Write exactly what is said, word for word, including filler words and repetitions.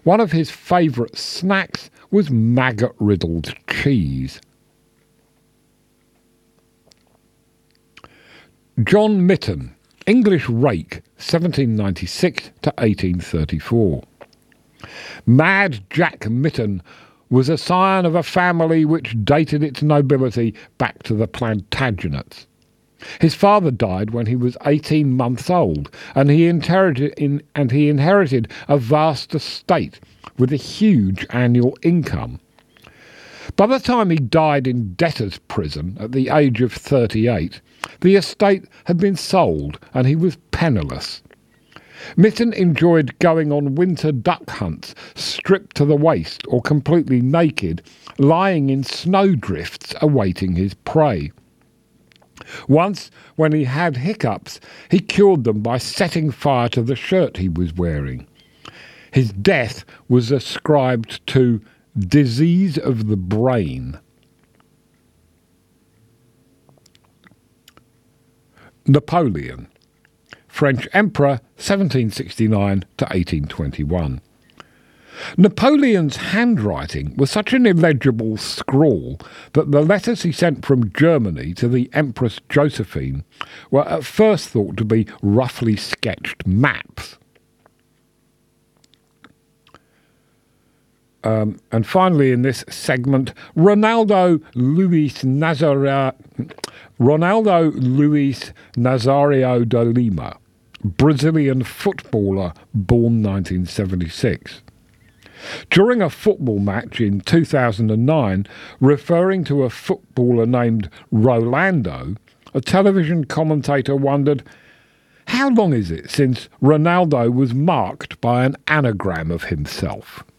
One of his favourite snacks was maggot-riddled cheese. John Mytton, English rake, seventeen ninety-six to eighteen thirty-four. Mad Jack Mytton was a scion of a family which dated its nobility back to the Plantagenets. His father died when he was eighteen months old, and he inherited in, and he inherited a vast estate with a huge annual income. By the time he died in debtor's prison at the age of thirty-eight, the estate had been sold and he was penniless. Mytton enjoyed going on winter duck hunts, stripped to the waist or completely naked, lying in snowdrifts awaiting his prey. Once, when he had hiccups, he cured them by setting fire to the shirt he was wearing. His death was ascribed to disease of the brain. Napoleon, French Emperor, seventeen sixty-nine to eighteen twenty-one. Napoleon's handwriting was such an illegible scrawl that the letters he sent from Germany to the Empress Josephine were at first thought to be roughly sketched maps. Um, and finally in this segment, Ronaldo Luis Nazario, Ronaldo Luis Nazario de Lima, Brazilian footballer born nineteen seventy-six. During a football match in two thousand nine, referring to a footballer named Rolando, a television commentator wondered, how long is it since Ronaldo was marked by an anagram of himself?